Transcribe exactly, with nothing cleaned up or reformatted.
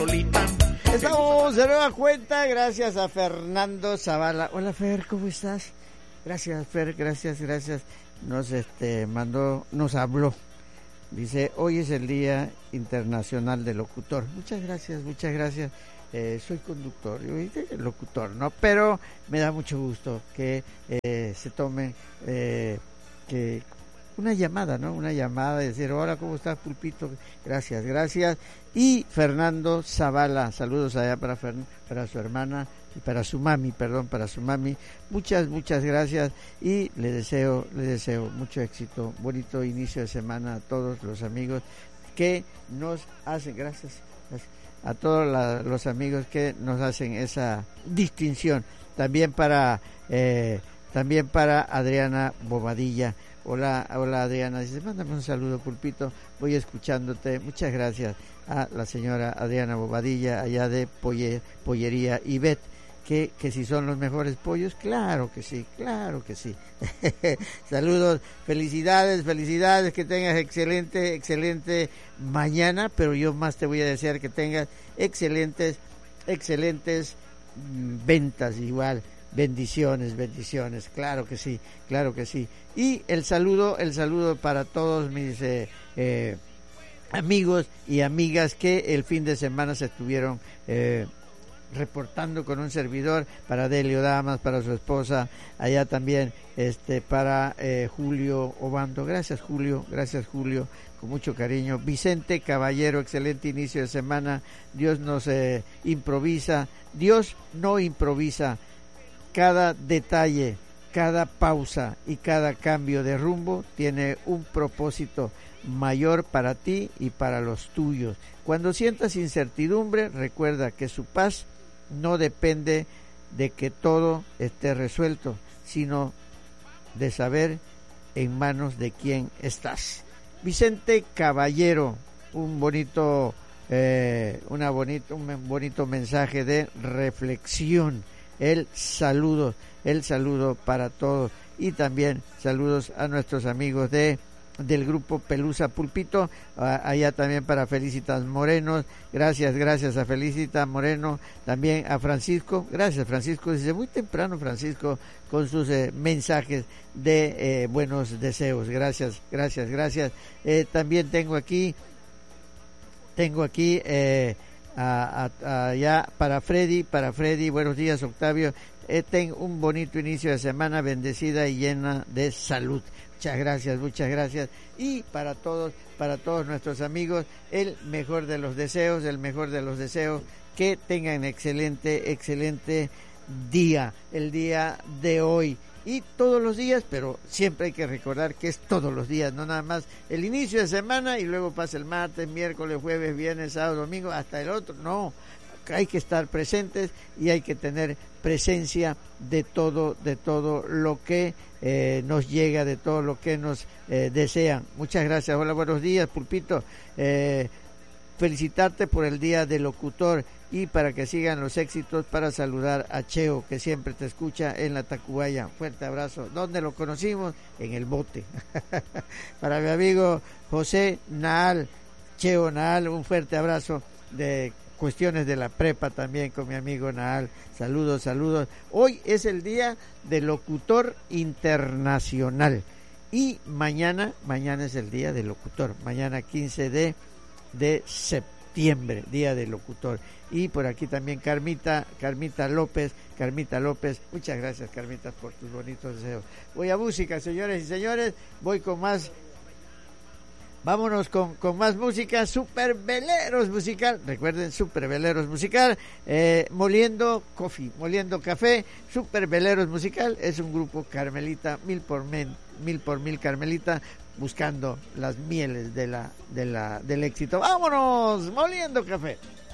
solita. Estamos de nueva cuenta, gracias a Fernando Zavala. Hola Fer, ¿cómo estás? Gracias Fer, gracias, gracias. Nos este mandó, nos habló. Dice, hoy es el Día Internacional del Locutor. Muchas gracias, muchas gracias. Eh, soy conductor, yo dije locutor, ¿no? Pero me da mucho gusto que eh, se tome eh, que una llamada, ¿no? Una llamada y decir, hola, ¿cómo estás, Pulpito? Gracias, gracias. Y Fernando Zavala, saludos allá para, Fern- para su hermana y para su mami, perdón, para su mami. Muchas, muchas gracias y le deseo, le deseo mucho éxito, bonito inicio de semana a todos los amigos que nos hacen, gracias, gracias a todos la, los amigos que nos hacen esa distinción. También para, eh, también para Adriana Bobadilla. Hola, hola Adriana, dice, mándame un saludo, Pulpito, voy escuchándote. Muchas gracias a la señora Adriana Bobadilla, allá de Polle, Pollería Ibet, que, que si son los mejores pollos, claro que sí, claro que sí. Saludos, felicidades, felicidades, que tengas excelente, excelente mañana, pero yo más te voy a desear que tengas excelentes, excelentes mm, ventas igual. Bendiciones, bendiciones, claro que sí, claro que sí. Y el saludo, el saludo para todos mis eh, eh, amigos y amigas que el fin de semana se estuvieron eh, reportando con un servidor, para Delio Damas, para su esposa, allá también este para eh, Julio Obando. Gracias Julio, gracias Julio, con mucho cariño. Vicente Caballero, excelente inicio de semana. Dios nos eh, improvisa, Dios no improvisa. Cada detalle, cada pausa y cada cambio de rumbo tiene un propósito mayor para ti y para los tuyos. Cuando sientas incertidumbre, recuerda que su paz no depende de que todo esté resuelto, sino de saber en manos de quién estás. Vicente Caballero, un bonito, eh, una bonito, un bonito mensaje de reflexión. El saludo, el saludo para todos y también saludos a nuestros amigos de del grupo Pelusa Pulpito, allá también para Felicitas Moreno, gracias, gracias a Felicitas Moreno, también a Francisco, gracias Francisco, dice muy temprano Francisco con sus eh, mensajes de eh, buenos deseos, gracias, gracias, gracias. Eh, también tengo aquí, tengo aquí eh, A, a, a, ya para Freddy, para Freddy, buenos días Octavio, eh, ten un bonito inicio de semana, bendecida y llena de salud. Muchas gracias, muchas gracias. Y para todos, para todos nuestros amigos, el mejor de los deseos, el mejor de los deseos, que tengan excelente, excelente día, el día de hoy. Y todos los días, pero siempre hay que recordar que es todos los días, no nada más el inicio de semana y luego pasa el martes, miércoles, jueves, viernes, sábado, domingo, hasta el otro. No, hay que estar presentes y hay que tener presencia de todo, de todo lo que eh, nos llega, de todo lo que nos eh, desean. Muchas gracias. Hola, buenos días, Pulpito. Eh, felicitarte por el Día del Locutor y para que sigan los éxitos, para saludar a Cheo, que siempre te escucha en la Tacubaya. Fuerte abrazo. ¿Dónde lo conocimos? En el bote. Para mi amigo José Naal, Cheo Naal, un fuerte abrazo de cuestiones de la prepa también con mi amigo Naal. Saludos, saludos. Hoy es el Día del Locutor Internacional y mañana, mañana es el Día del Locutor. Mañana quince de, de septiembre, Día del Locutor. Y por aquí también Carmita, Carmita López, Carmita López, muchas gracias Carmita por tus bonitos deseos. Voy a música, señores y señores, voy con más, vámonos con, con más música, Super Veleros Musical, recuerden Super Veleros Musical, eh, Moliendo Coffee, Moliendo Café, Super Veleros Musical, es un grupo carmelita, mil por mil, mil por mil carmelita, buscando las mieles de la, de la, del éxito. Vámonos, Moliendo Café.